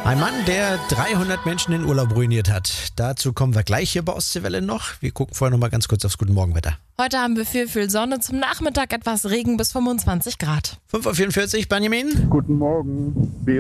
Ein Mann, der 300 Menschen den Urlaub ruiniert hat. Dazu kommen wir gleich hier bei Ostseewelle noch. Wir gucken vorher noch mal ganz kurz aufs Guten Morgenwetter. Heute haben wir viel Sonne, zum Nachmittag etwas Regen bis 25 Grad. 5:44 Uhr, Benjamin. Guten Morgen.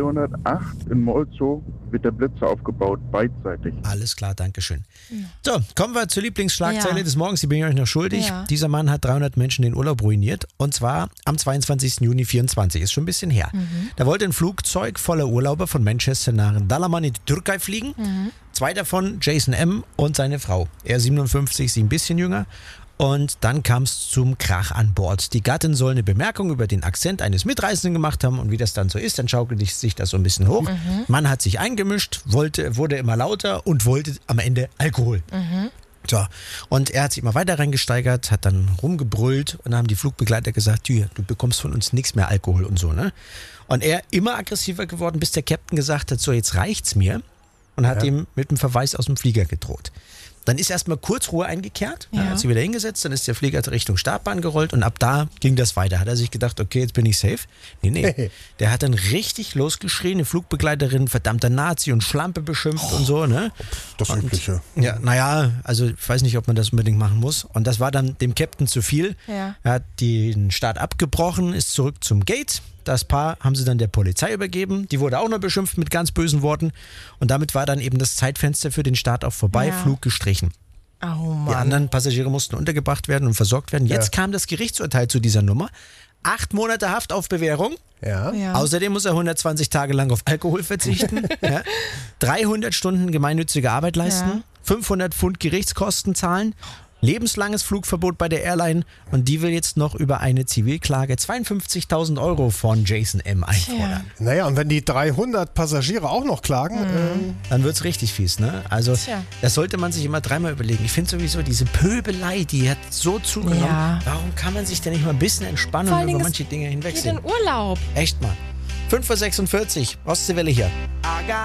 B108 in Molzow wird der Blitzer aufgebaut, beidseitig. Alles klar, danke schön. So, kommen wir zur Lieblingsschlagzeile Ja. des Morgens. Die bin ich euch noch schuldig. Ja. Dieser Mann hat 300 Menschen den Urlaub ruiniert. Und zwar am 22. Juni 24. Ist schon ein bisschen her. Da wollte ein Flugzeug voller Urlauber von Manchester nach Dalaman in die Türkei fliegen. Zwei davon, Jason M. und seine Frau. Er 57, sie ein bisschen jünger. Und dann kam es zum Krach an Bord. Die Gattin soll eine Bemerkung über den Akzent eines Mitreisenden gemacht haben. Und wie das dann so ist, dann schaukelt sich das so ein bisschen hoch. Mann hat sich eingemischt, wurde immer lauter und wollte am Ende Alkohol. So. Und er hat sich immer weiter reingesteigert, hat dann rumgebrüllt und dann haben die Flugbegleiter gesagt, du bekommst von uns nichts mehr Alkohol und so. Ne? Und er immer aggressiver geworden, bis der Captain gesagt hat, so jetzt reicht's mir. Und hat ihm mit einem Verweis aus dem Flieger gedroht. Dann ist erstmal kurz Ruhe eingekehrt, hat sich wieder hingesetzt, dann ist der Flieger Richtung Startbahn gerollt und ab da ging das weiter. Hat er sich gedacht, okay, jetzt bin ich safe. Nee. Der hat dann richtig losgeschrien, eine Flugbegleiterin, verdammter Nazi und Schlampe beschimpft und so. Ne? Das Übliche. Ja, naja, also ich weiß nicht, ob man das unbedingt machen muss. Und das war dann dem Captain zu viel. Ja. Er hat den Start abgebrochen, ist zurück zum Gate. Das Paar haben sie dann der Polizei übergeben. Die wurde auch noch beschimpft mit ganz bösen Worten. Und damit war dann eben das Zeitfenster für den Start auch vorbei, Ja. Flug gestrichen. Oh Die Mann. anderen Passagiere mussten untergebracht werden und versorgt werden. Jetzt kam das Gerichtsurteil zu dieser Nummer. 8 Monate Haft auf Bewährung. Ja. Ja. Außerdem muss er 120 Tage lang auf Alkohol verzichten. 300 Stunden gemeinnützige Arbeit leisten. Ja. 500 Pfund Gerichtskosten zahlen. Lebenslanges Flugverbot bei der Airline und die will jetzt noch über eine Zivilklage 52.000 Euro von Jason M. einfordern. Naja, und wenn die 300 Passagiere auch noch klagen, Dann wird's richtig fies, ne? Also Tja. das sollte man sich immer dreimal überlegen. Ich finde sowieso, diese Pöbelei, die hat so zugenommen. Ja. Warum kann man sich denn nicht mal ein bisschen entspannen Vor und allen über Dingen, manche Dinge Geht hinwegsehen? in Urlaub. Echt mal. 5:46 Ostseewelle hier.